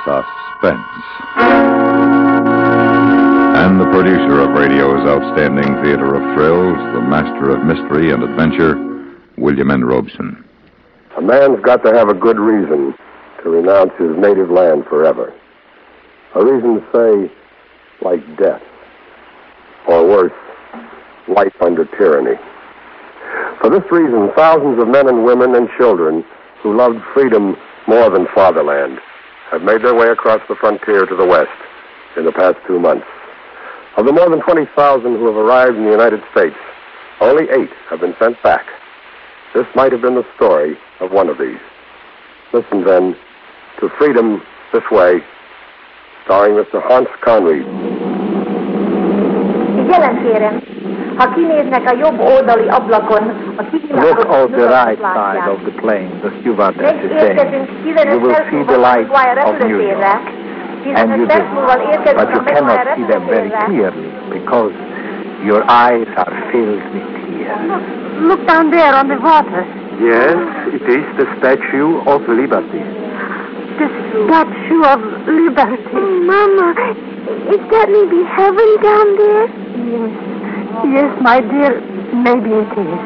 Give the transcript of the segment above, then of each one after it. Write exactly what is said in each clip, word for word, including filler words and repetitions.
Suspense. And the producer of radio's outstanding theater of thrills, the master of mystery and adventure, William N. Robeson. A man's got to have a good reason to renounce his native land forever. A reason to say, like death, or worse, life under tyranny. For this reason, thousands of men and women and children who loved freedom more than fatherland have made their way across the frontier to the west in the past two months. Of the more than twenty thousand who have arrived in the United States, only eight have been sent back. This might have been the story of one of these. Listen, then, to Freedom This Way, starring Mister Hans Conried. Figyelem, kérem! Ha kinéznek a jobb oldali ablakon, a Look out the right side of the plane, the stewardess is saying. You will see the lights of New York. And you do. But you cannot see them very clearly because your eyes are filled with tears. Look down there on the water. Yes, it is the Statue of Liberty. The Statue of Liberty. Oh, Mama, is that maybe heaven down there? Yes. Yes, my dear, maybe it is.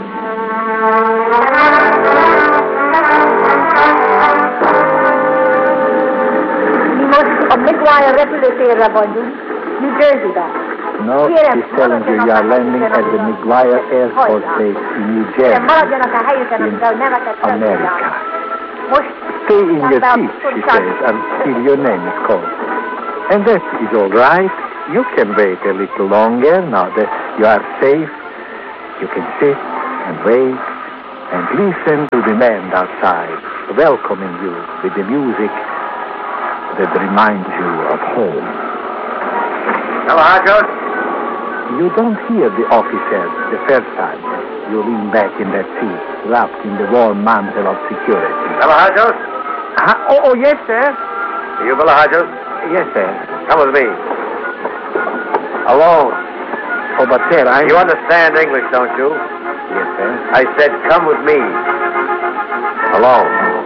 Mi most a McGuire repülőtérre vagyunk, New Jersey-ben. No, she's telling you you are landing at the McGuire Air Force Base in New Jersey, in America. Stay in your seat, she says, until your name is called. And that is all right. You can wait a little longer now that you are safe. You can sit and wait and listen to the band outside, welcoming you with the music that reminds you of home. Hello, Hodges. You don't hear the officer the first time. You lean back in that seat, wrapped in the warm mantle of security. Hello, Hodges. Uh, oh, oh, yes, sir. Are you Bella Hodges? Yes, sir. Come with me. Alone. Oh, but sir, I... You understand English, don't you? Yes, sir. I said come with me. Alone.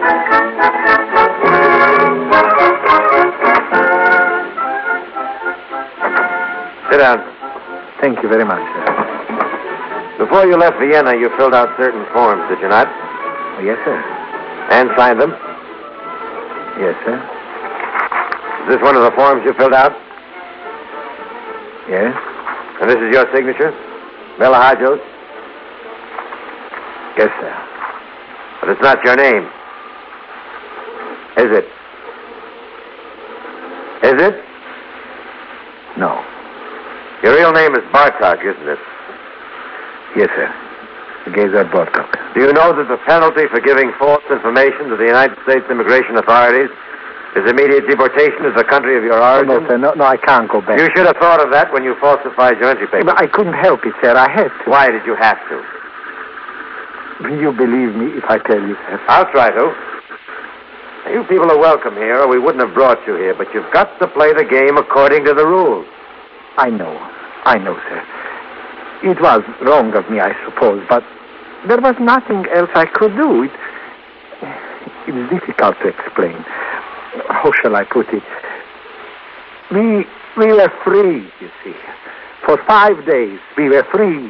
Sit down. Thank you very much, sir. Before you left Vienna, you filled out certain forms, did you not? Oh, yes, sir. And signed them? Yes, sir. Is this one of the forms you filled out? Yes. And this is your signature? Bella Hodges? Yes, sir. But it's not your name. Is it? Is it? No. Your real name is Bartok, isn't it? Yes, sir. Gezer Bartok. Do you know that the penalty for giving false information to the United States immigration authorities is immediate deportation to the country of your origin? Oh, no, sir. No, no, I can't go back. You should have thought of that when you falsified your entry papers. But I couldn't help it, sir. I had to. Why did you have to? Will you believe me if I tell you, sir? I'll try to. You people are welcome here, or we wouldn't have brought you here, but you've got to play the game according to the rules. I know. I know, sir. It was wrong of me, I suppose, but there was nothing else I could do. It, it is difficult to explain. How shall I put it? We, we were free, you see. For five days, we were free.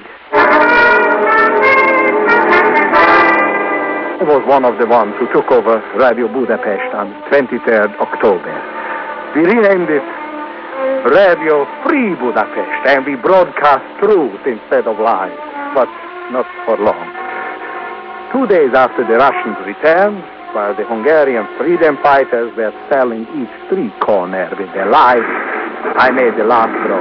I was one of the ones who took over Radio Budapest on twenty-third October. We renamed it Radio Free Budapest, and we broadcast truth instead of lies, but not for long. Two days after the Russians returned, while the Hungarian freedom fighters were selling each street corner with their lives, I made the last throw.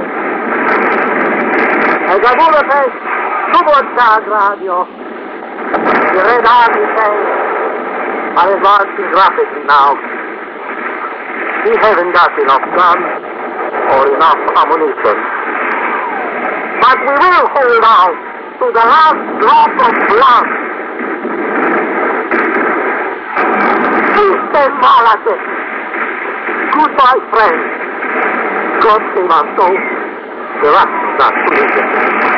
Ez a Budapest Szabadság Rádió. The Red Army says, are advancing rapidly now. We haven't got enough guns or enough ammunition. But we will hold out to the last drop of blood. Isten Malatek. Goodbye, friends. God save us all. The Russians are free.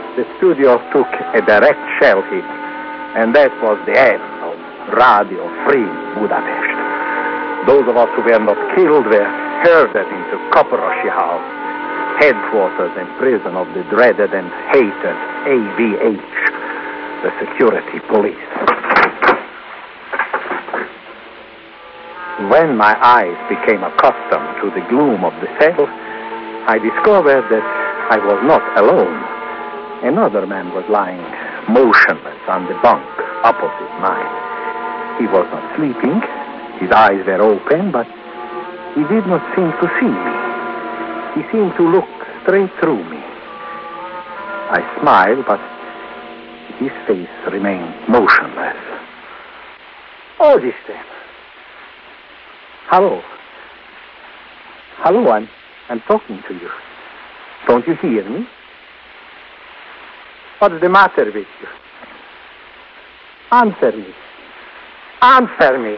the studio took a direct shell hit, and that was the end of Radio Free Budapest. Those of us who were not killed were herded into Koporosi House, headquarters and prison of the dreaded and hated A V H, the security police. When my eyes became accustomed to the gloom of the cell, I discovered that I was not alone. Another man was lying motionless on the bunk opposite mine. He was not sleeping. His eyes were open, but he did not seem to see me. He seemed to look straight through me. I smiled, but his face remained motionless. Augustin. Hello. Hello, I'm, I'm talking to you. Don't you hear me? What's the matter with you? Answer me. Answer me.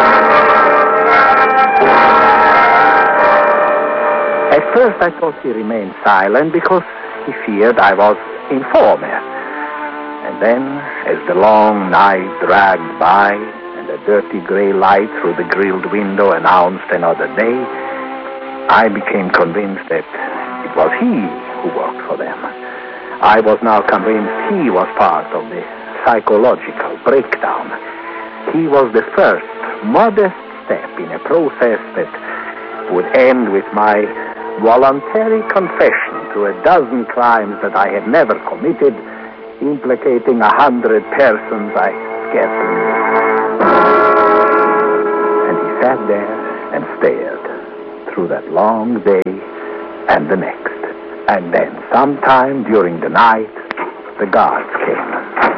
At first I thought he remained silent because he feared I was informer. And then, as the long night dragged by and the dirty gray light through the grilled window announced another day, I became convinced that it was he who worked for them. I was now convinced he was part of the psychological breakdown. He was the first modest step in a process that would end with my voluntary confession to a dozen crimes that I had never committed, implicating a hundred persons I scarcely knew. And he sat there and stared through that long day and the next. And then sometime during the night, the guards came.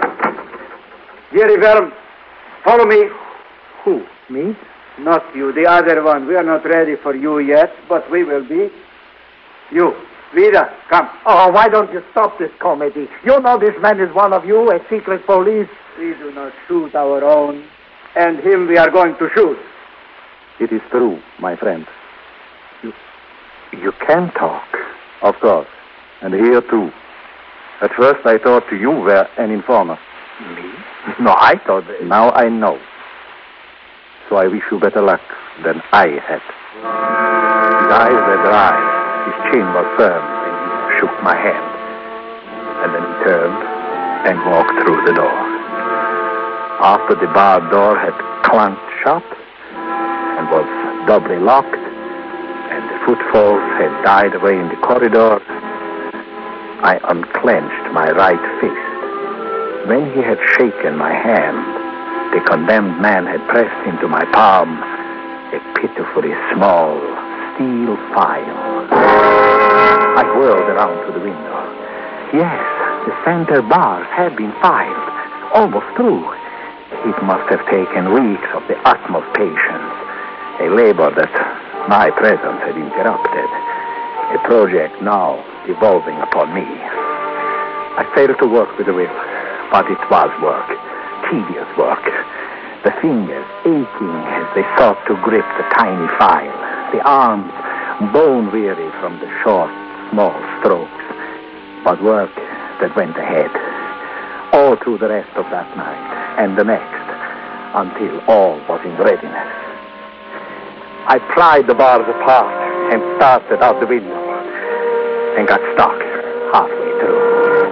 Jerry Verm, follow me. Who? Me? Not you, the other one. We are not ready for you yet, but we will be. You, Vida, come. Oh, why don't you stop this comedy? You know this man is one of you, a secret police. We do not shoot our own, and him we are going to shoot. It is true, my friend. You, you can talk. Of course, and here too. At first I thought you were an informer. Me? No, I thought... That... Now I know. So I wish you better luck than I had. His eyes were dry. His chin was firm when he shook my hand. And then he turned and walked through the door. After the barred door had clanked shut and was doubly locked, and the footfalls had died away in the corridor, I unclenched my right fist. When he had shaken my hand, the condemned man had pressed into my palm a pitifully small steel file. I whirled around to the window. Yes, the center bars had been filed, almost through. It must have taken weeks of the utmost patience, a labor that my presence had interrupted, a project now devolving upon me. I failed to work with a will, but it was work, tedious work. The fingers aching as they sought to grip the tiny file, the arms bone-weary from the short, small strokes, but work that went ahead, all through the rest of that night and the next, until all was in readiness. I pried the bars apart and started out the window and got stuck halfway through.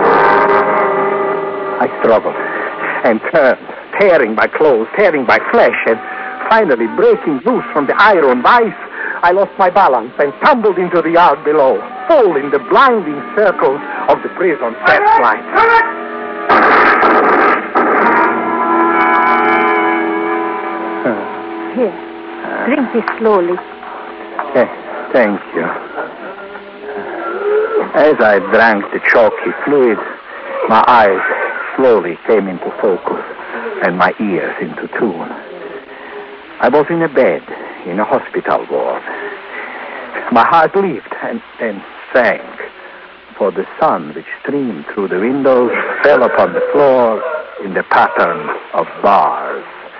I struggled and turned, tearing my clothes, tearing my flesh, and finally breaking loose from the iron vise, I lost my balance and tumbled into the yard below, full in the blinding circles of the prison searchlight. Here. Drink this slowly. Okay, thank you. As I drank the chalky fluid, my eyes slowly came into focus and my ears into tune. I was in a bed in a hospital ward. My heart leaped and, and sank, for the sun which streamed through the windows fell upon the floor in the pattern of bars.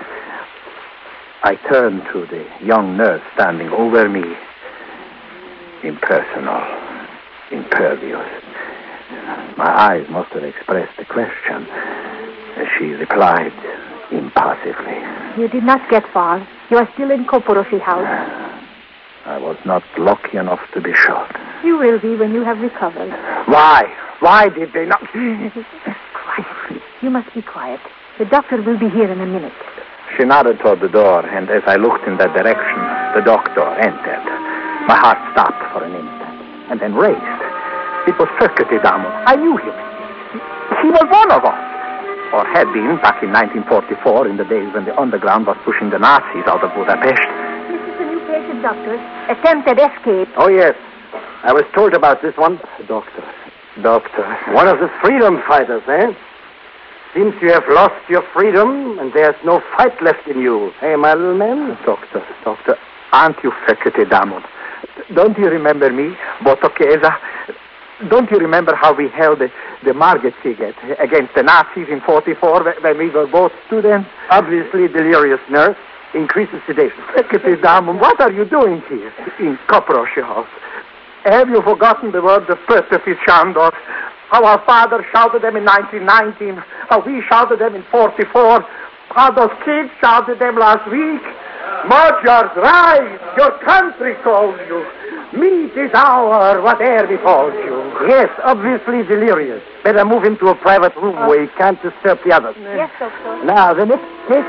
I turned to the young nurse standing over me, impersonal, impervious, My eyes must have expressed the question. She replied impassively. You did not get far. You are still in Koporoshi House. I was not lucky enough to be shot. You will be when you have recovered. Why? Why did they not... Quiet. You must be quiet. The doctor will be here in a minute. She nodded toward the door, and as I looked in that direction, the doctor entered. My heart stopped for an instant, and then raced. It was Fekete Damon. I knew him. He was one of us. Or had been back in nineteen forty-four, in the days when the underground was pushing the Nazis out of Budapest. This is the new patient, doctor. Attempted escape. Oh, yes. I was told about this one. Doctor. Doctor. One of the freedom fighters, eh? Seems you have lost your freedom, and there's no fight left in you. Hey, my little man? Doctor, doctor, aren't you Fekete Damon? Don't you remember me, Boto Chiesa? Don't you remember how we held the, the Margit-Siget against the Nazis in forty-four when we were both students? Obviously delirious, nurse. Increases sedation. Fekete Damon, what are you doing here in Koporoshi House? Have you forgotten the word of Pötefi Shandor? How our father shouted them in nineteen nineteen, how we shouted them in forty-four, how those kids shouted them last week. Modjars, rise, your country calls you. Meat is our, whatever befalls you. Yes, obviously delirious. Better move him to a private room uh, where he can't disturb the others. Yes, doctor. Now, the next case.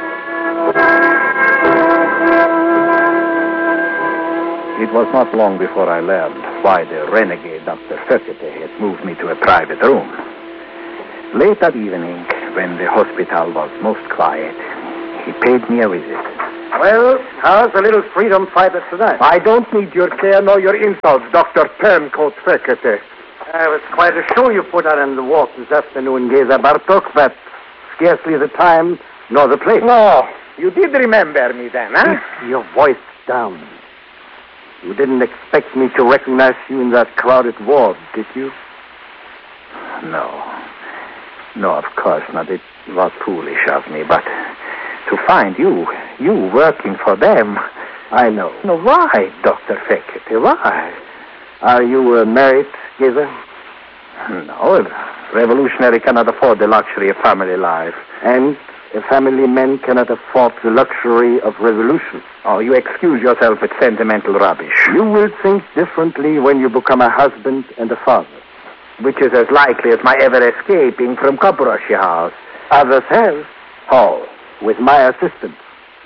It was not long before I learned why the renegade Doctor Fekete had moved me to a private room. Late that evening, when the hospital was most quiet, he paid me a visit. Well, how's the little freedom fighter tonight? I don't need your care nor your insults, Doctor Turncoat Fekete. Uh, it was quite a show you put on in the walk this afternoon, Geza Bartok, but scarcely the time nor the place. No, you did remember me then, huh? Keep your voice down. You didn't expect me to recognize you in that crowded ward, did you? No. No, of course not. It was foolish of me, but to find you, you working for them... I know. No, why, Doctor Fekete, why? Are you uh, married, Geza? No, a revolutionary cannot afford the luxury of family life. And a family man cannot afford the luxury of revolution. Oh, you excuse yourself with sentimental rubbish. You will think differently when you become a husband and a father. Which is as likely as my ever escaping from Koporoshi House. Others have. How? With my assistance.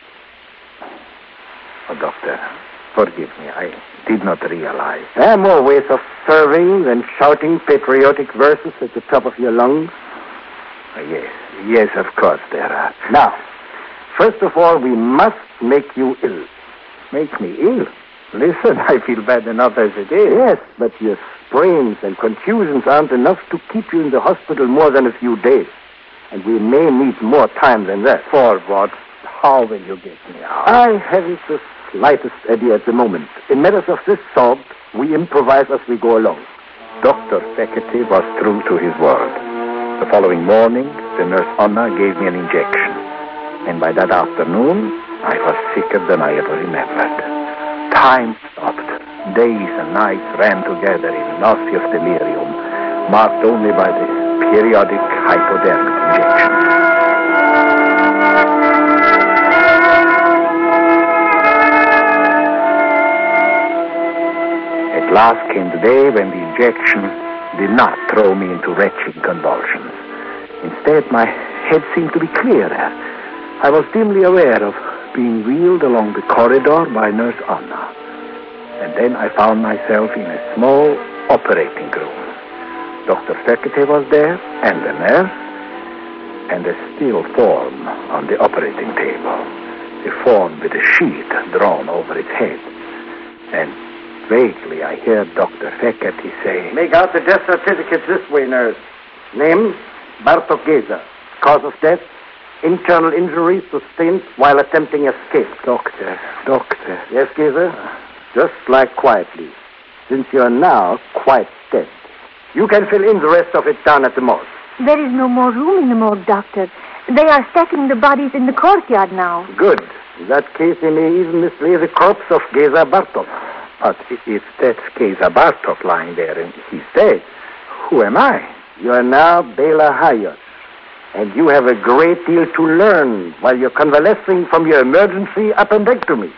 Oh, doctor, forgive me. I did not realize. There are more ways of serving than shouting patriotic verses at the top of your lungs. Oh, yes, yes, of course there are. Now, first of all, we must make you ill. Make me ill? Listen, I feel bad enough as it is. Yes, but your sprains and contusions aren't enough to keep you in the hospital more than a few days. And we may need more time than that. For what? How will you get me out? I haven't the slightest idea at the moment. In matters of this sort, we improvise as we go along. Doctor Fekete was true to his word. The following morning, the nurse Anna gave me an injection. And by that afternoon, I was sicker than I ever remembered. Time stopped. Days and nights ran together in nauseous delirium, marked only by the periodic hypodermic injection. At last came the day when the injection did not throw me into retching convulsions. Instead, my head seemed to be clearer. I was dimly aware of being wheeled along the corridor by Nurse Anna. And then I found myself in a small operating room. Doctor Fekete was there, and the nurse, and a still form on the operating table. A form with a sheet drawn over its head. And vaguely I heard Doctor Fekete say, "Make out the death certificate this way, nurse. Name, Bartok Geza. Cause of death, internal injuries sustained while attempting escape." Doctor, doctor. Yes, Geza? Just like quietly, since you're now quite dead. You can fill in the rest of it down at the morgue. There is no more room in the morgue, doctor. They are stacking the bodies in the courtyard now. Good. In that case, they may even mislay the corpse of Geza Bartok. But if that's Geza Bartok lying there and he's dead, Who am I? You are now Bela Hayos, and you have a great deal to learn while you're convalescing from your emergency appendectomy.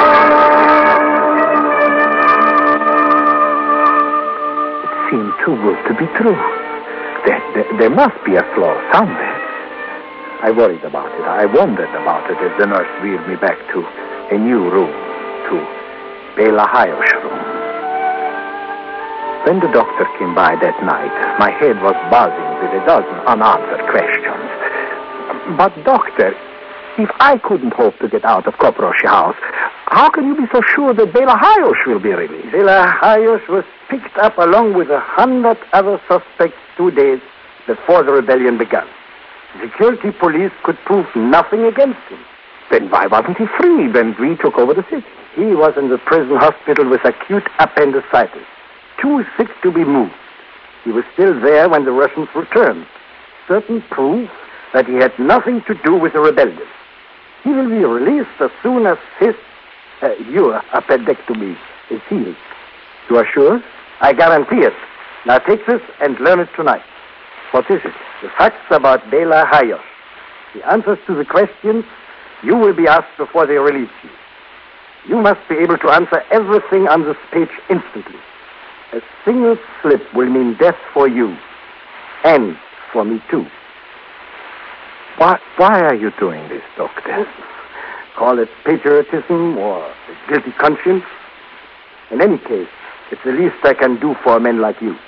It seemed too good to be true. There, there, there must be a flaw somewhere. I worried about it. I wondered about it as the nurse wheeled me back to a new room, to Bela Hayos' room. When the doctor came by that night, my head was buzzing with a dozen unanswered questions. But, doctor, if I couldn't hope to get out of Koproshi House, how can you be so sure that Bela Hayos will be released? Bela Hayos was picked up along with a hundred other suspects two days before the rebellion began. Security police could prove nothing against him. Then why wasn't he free when we took over the city? He was in the prison hospital with acute appendicitis, too sick to be moved. He was still there when the Russians returned. Certain proof that he had nothing to do with the rebellion. He will be released as soon as his, uh, your appendectomy is healed. You are sure? I guarantee it. Now take this and learn it tonight. What is it? The facts about Bela Hayos. The answers to the questions you will be asked before they release you. You must be able to answer everything on this page instantly. A single slip will mean death for you. And for me, too. Why, why are you doing this, doctor? Call it patriotism or a guilty conscience. In any case, it's the least I can do for men like you.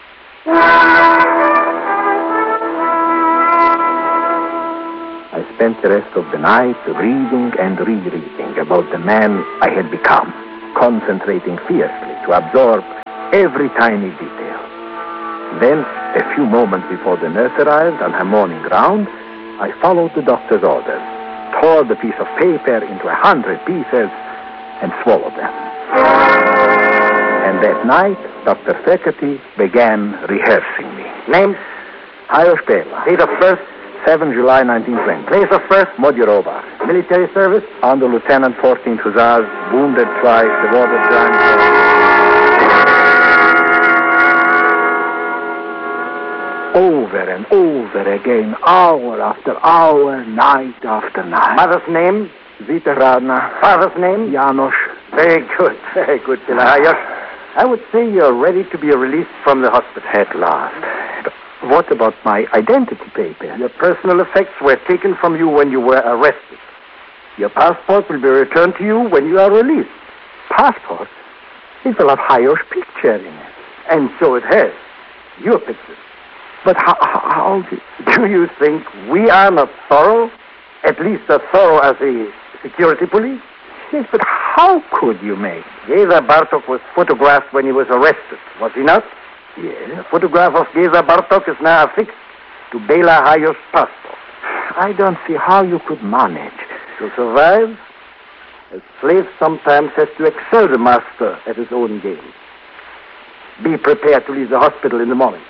I spent the rest of the night reading and rereading about the man I had become, concentrating fiercely to absorb every tiny detail. Then, a few moments before the nurse arrived on her morning round, I followed the doctor's orders, tore the piece of paper into a hundred pieces, and swallowed them. And that night, Doctor Fekete began rehearsing me. Name? Hayos Bela. Date of birth? seventh of July, nineteen twenty. Place of birth? Modirova. Military service? Under Lieutenant fourteenth Hussars, wounded twice, awarded grand. Over and over again, hour after hour, night after night. Mother's name? Zita Radna. Father's name? Janos. Very good, very good, Bela Hayos. I would say you're ready to be released from the hospital. At last. But what about my identity paper? Your personal effects were taken from you when you were arrested. Your passport will be returned to you when you are released. Passport? It will have Hayos' picture in it. And so it has. Your picture. But how, how do... do you think we are not thorough? At least as thorough as the security police? Yes, but how could you make... Geza Bartok was photographed when he was arrested, was he not? Yes. The photograph of Geza Bartok is now affixed to Bela Hayos' passport. I don't see how you could manage. To survive, a slave sometimes has to excel the master at his own game. Be prepared to leave the hospital in the morning.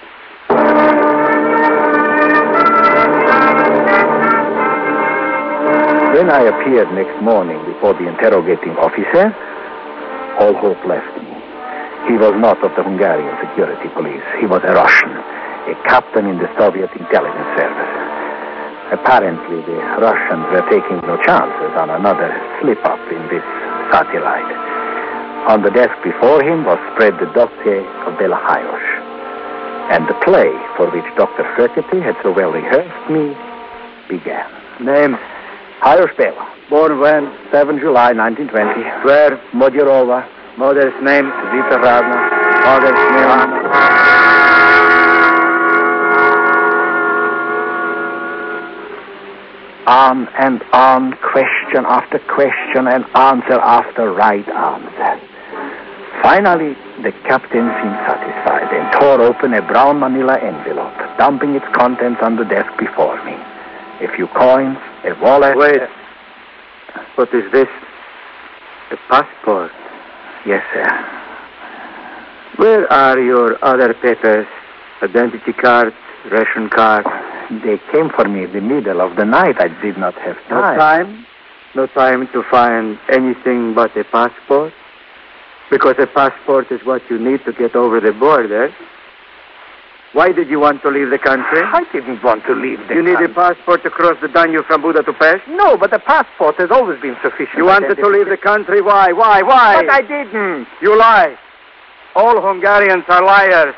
When I appeared next morning before the interrogating officer, all hope left me. He was not of the Hungarian security police. He was a Russian, a captain in the Soviet intelligence service. Apparently, the Russians were taking no chances on another slip-up in this satellite. On the desk before him was spread the dossier of Bela Hayos. And the play for which Doctor Fekete had so well rehearsed me began. Name? Hayos Bela. Born when? seventh of July, nineteen twenty. Where? Modirova. Mother's name? Zita Radna. Father's name? On and on, question after question and answer after right answer. Finally, the captain seemed satisfied and tore open a brown manila envelope, dumping its contents on the desk before me. A few coins, a wallet... Wait. What is this? A passport? Yes, sir. Where are your other papers? Identity card, ration card? They came for me in the middle of the night. I did not have time. No time? No time to find anything but a passport? Because a passport is what you need to get over the border. Why did you want to leave the country? I didn't want to leave the You need country. a passport to cross the Danube from Buda to Pest? No, but the passport has always been sufficient. You wanted to leave the country? Why? Why? Why? But I didn't. You lie. All Hungarians are liars.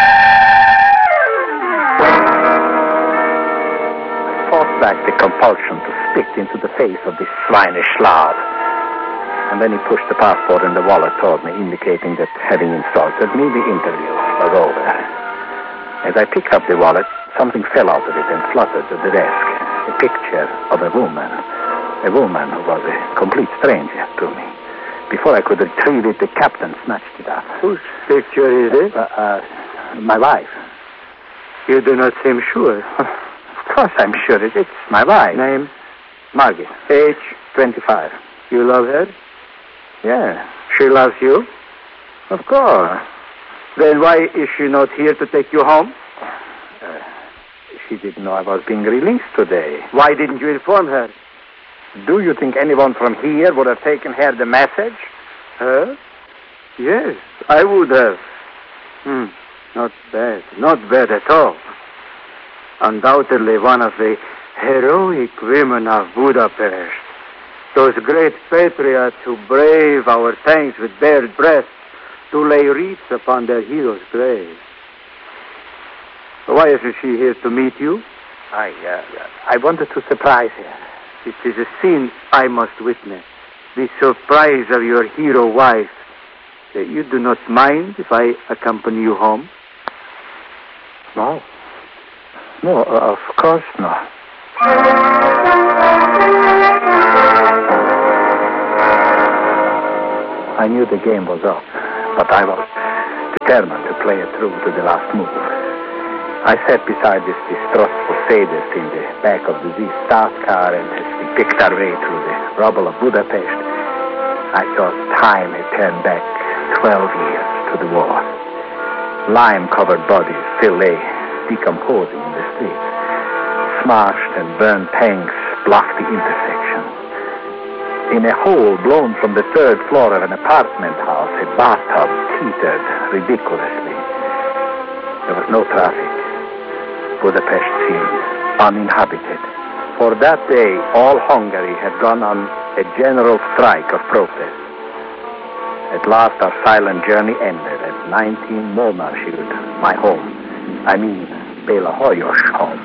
I fought back the compulsion to spit into the face of this swinish Slav. And then he pushed the passport and the wallet toward me, indicating that having insulted me, the interview was over. As I picked up the wallet, something fell out of it and fluttered to the desk. A picture of a woman. A woman who was a complete stranger to me. Before I could retrieve it, the captain snatched it up. Whose picture is it? Uh, uh, my wife. You do not seem sure. Of course I'm sure it. It's my wife. Name? Margit. Age? twenty-five. You love her? Yeah. She loves you? Of course. Then why is she not here to take you home? Uh, she didn't know I was being released today. Why didn't you inform her? Do you think anyone from here would have taken her the message? Her? Yes, I would have. Hmm. Not bad. Not bad at all. Undoubtedly one of the heroic women of Budapest. Those great patriots who brave our tanks with bared breasts to lay wreaths upon their heroes' graves. Why isn't she here to meet you? I, uh, I wanted to surprise her. It is a scene I must witness. The surprise of your hero wife. You do not mind if I accompany you home? No. No, uh, of course not. I knew the game was up, but I was determined to play it through to the last move. I sat beside this distrustful sadist in the back of the Z Start car, and as we picked our way through the rubble of Budapest, I thought time had turned back twelve years to the war. Lime-covered bodies still lay decomposing in the streets. Smashed and burned tanks blocked the intersection. In a hole blown from the third floor of an apartment house, a bathtub teetered ridiculously. There was no traffic. Budapest seemed uninhabited. For that day, all Hungary had gone on a general strike of protest. At last, our silent journey ended at nineteen Molnarhyd, my home. I mean, Béla Hajós home.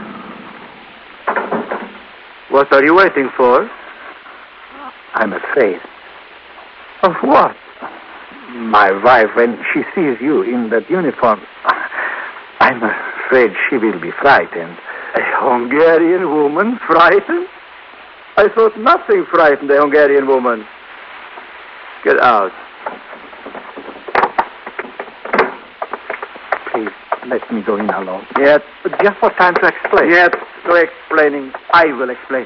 What are you waiting for? I'm afraid. Of what? My wife, when she sees you in that uniform, I'm afraid she will be frightened. A Hungarian woman frightened? I thought nothing frightened a Hungarian woman. Get out. Please, let me go in alone. Yet, just for time to explain. Yet, no explaining. I will explain.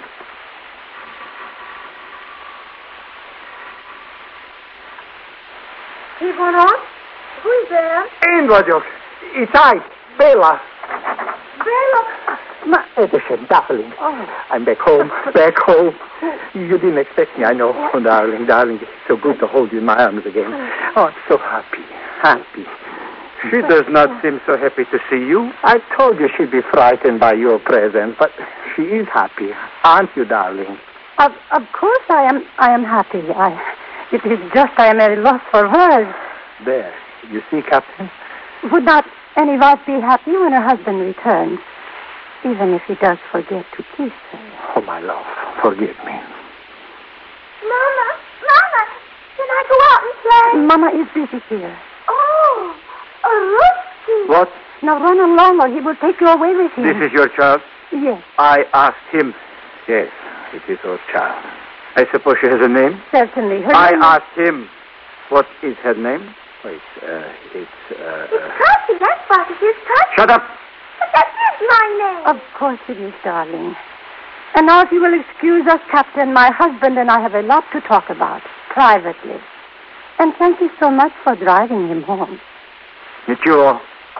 Ivanov? Who is there? Én vagyok. It's I, Béla. Béla? Ma, Edison, darling. Oh. I'm back home, back home. You didn't expect me, I know. Oh, darling, darling, it's so good to hold you in my arms again. Oh, I'm so happy, happy. She does not seem so happy to see you. I told you she'd be frightened by your presence, but she is happy, aren't you, darling? Of, of course I am I am happy. I, it is just I am at a loss for words. There, you see, Captain? Would not any wife be happy when her husband returns, even if he does forget to kiss her? Oh, my love, forgive me. Mama, Mama, can I go out and play? Mama is busy here. Oh, a Rusty. What? Now run along or he will take you away with him. This is your child? Yes. I asked him. Yes, it is our child. I suppose she has a name? Certainly. Her I name asked him. What is her name? Oh, it's, uh, it's, uh... It's Tati, that's what it is, Tati. Shut up! But that is my name. Of course it is, darling. And now if you will excuse us, Captain, my husband and I have a lot to talk about, privately. And thank you so much for driving him home. Nичего.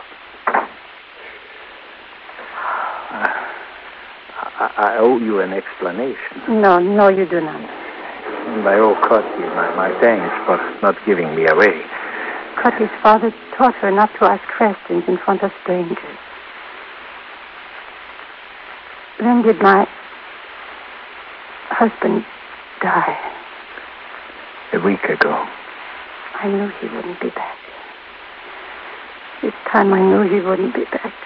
I, I owe you an explanation. No, no, you do not. And I owe Cotty my, my thanks for not giving me away. Cotty's father taught her not to ask questions in front of strangers. When did my husband die? A week ago. I knew he wouldn't be back. This time I knew he wouldn't be back.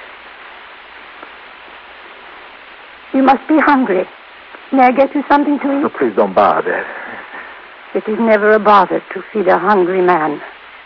You must be hungry. May I get you something to eat? Oh, please don't bother. It is never a bother to feed a hungry man.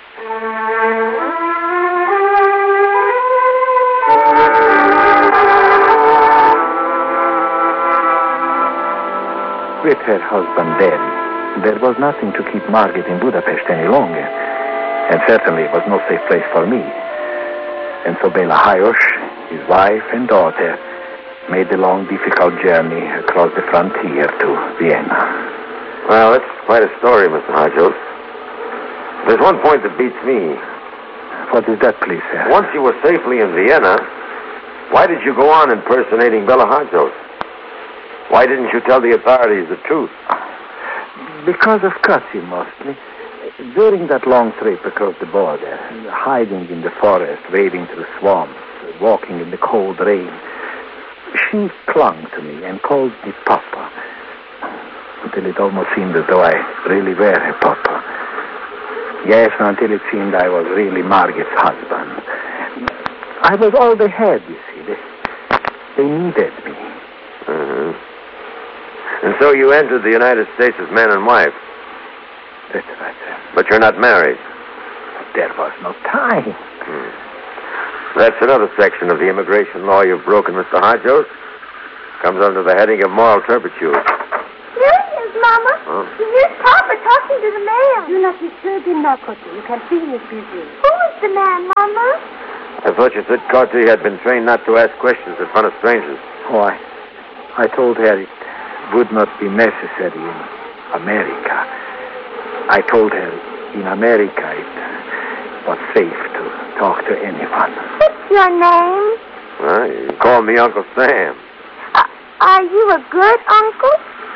With her husband dead, there was nothing to keep Margit in Budapest any longer. And certainly it was no safe place for me. And so Bela Hajos, his wife and daughter, made the long, difficult journey across the frontier to Vienna. Well, it's quite a story, Mister Hajos. There's one point that beats me. What is that, please, sir? Once you were safely in Vienna, why did you go on impersonating Bela Hajos? Why didn't you tell the authorities the truth? Because of Kathy, mostly. During that long trip across the border, hiding in the forest, wading through swamps, walking in the cold rain, she clung to me and called me Papa, until it almost seemed as though I really were her Papa. Yes, until it seemed I was really Margit's husband. I was all they had, you see. They, they needed me. Uh-huh. And so you entered the United States as man and wife. That's right, sir. But you're not married. There was no time. Hmm. That's another section of the immigration law you've broken, Mister Hajos. Comes under the heading of moral turpitude. Here he is, Mama. Huh? Here's Papa talking to the man. Do not disturb him now, Cotty. You can see he is busy. Who is the man, Mama? I thought you said Corty had been trained not to ask questions in front of strangers. Oh, I, I told her it would not be necessary in America. I told her in America it was safe to talk to anyone. What's your name? Well, you can call me Uncle Sam. Uh, are you a good uncle?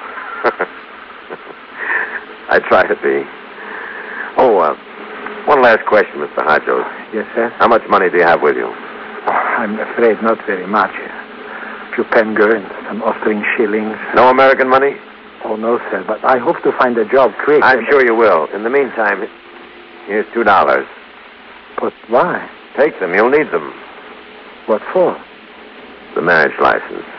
I try to be. Oh, uh, one last question, Mister Hajos. Yes, sir? How much money do you have with you? Oh, I'm afraid not very much. A few pengar and some Austrian shillings. No American money? Oh, no, sir, but I hope to find a job quick. I'm sure you will. In the meantime, here's two dollars. But why? Take them. You'll need them. What for? The marriage license.